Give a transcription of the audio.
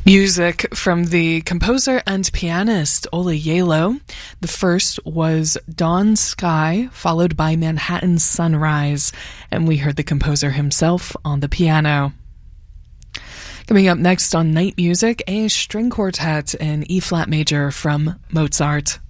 Music from the composer and pianist Ola Yalo. The first was Dawn Sky, followed by Manhattan Sunrise, and we heard the composer himself on the piano. Coming up next on Night Music, a string quartet in E-flat major from Mozart.